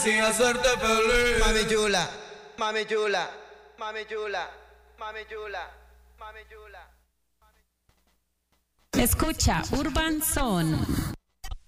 así hacerte feliz. Mami chula, mami chula, mami chula, mami chula, mami chula. Escucha Urban Son.